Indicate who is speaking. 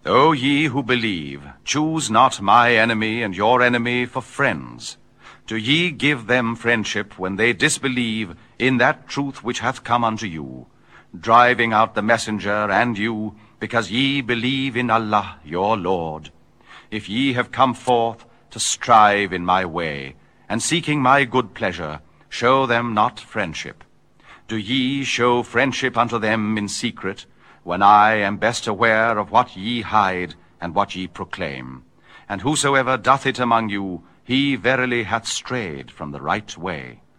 Speaker 1: O ye who believe, choose not my enemy and your enemy for friends. Do ye give them friendship when they disbelieve in that truth which hath come unto you, driving out the messenger and you, because ye believe in Allah your Lord? If ye have come forth to strive in my way, and seeking my good pleasure, show them not friendship. Do ye show friendship unto them in secret, when I am best aware of what ye hide and what ye proclaim? And whosoever doth it among you, he verily hath strayed from the right way.